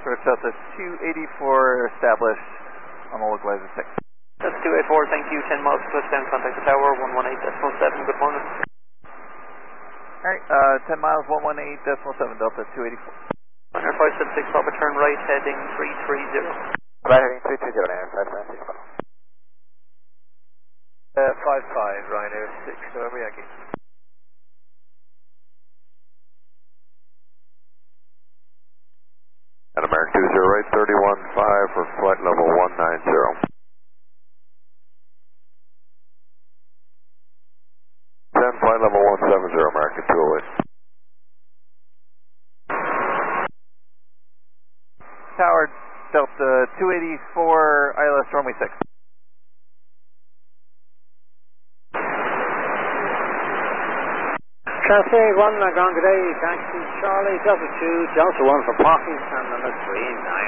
Roach Delta 284 established on the localizer 6. That's 284, thank you. 10 miles touchdown, contact the tower, 118.7, good morning. Alright, 10 miles, 118.7, Delta 284. Air 576, Papa, turn right, heading 330. Right, heading 330, Air 576, Papa. 55, Ryanair 6, November Yankee. And American 20 right, 31.5 for flight level 190. 10, flight level 170, American 208. Tower Delta 284, ILS runway 6. Transit 1, Lagrange today, taxi Charlie, Delta 2, Delta 1 for parking, stand number 39.